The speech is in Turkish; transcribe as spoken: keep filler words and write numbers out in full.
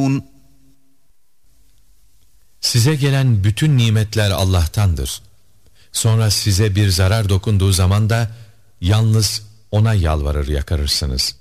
Size gelen bütün nimetler Allah'tandır. Sonra size bir zarar dokunduğu zaman da yalnız O'na yalvarır yakarırsınız.